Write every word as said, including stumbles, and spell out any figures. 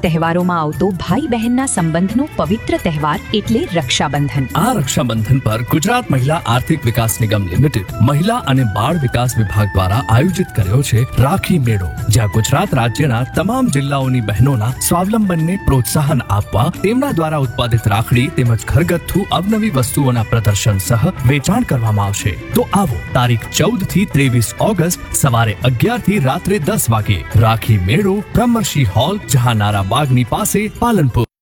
તહેવારોમાં આવતો ભાઈ બહેનના સંબંધનો પવિત્ર તહેવાર એટલે રક્ષાબંધન। આ રક્ષાબંધન પર ગુજરાત મહિલા આર્થિક વિકાસ નિગમ લિમિટેડ મહિલા અને બાળ વિકાસ વિભાગ દ્વારા આયોજિત કર્યો છે રાખી મેળો, જ્યાં ગુજરાત રાજ્યના તમામ જિલ્લાઓની બહેનોના સ્વાવલંબનને પ્રોત્સાહન આપવા તેમના દ્વારા ઉત્પાદિત રાખડી તેમજ ઘરગથ્થુ અવનવી વસ્તુઓના પ્રદર્શન સહ વેચાણ કરવામાં આવશે। તો આવો તારીખ ચૌદ થી ત્રેવીસ ઓગસ્ટ સવારે અગિયાર થી રાત્રે દસ વાગે રાખી મેળો બ્રહ્મર્ષિ હોલ, જહાનારા બાગની પાસે, પાલનપુર।